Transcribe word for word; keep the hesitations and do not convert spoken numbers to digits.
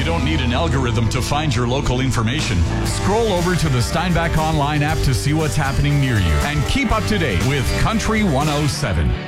don't need an algorithm to find your local information. Scroll over to the Steinbach Online app to see what's happening near you and keep up to date with Country one oh seven.